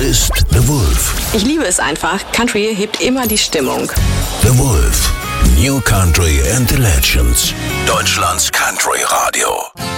ist The Wolf. Ich liebe es einfach. Country hebt immer die Stimmung. The Wolf. New Country and the Legends. Deutschlands Country Radio.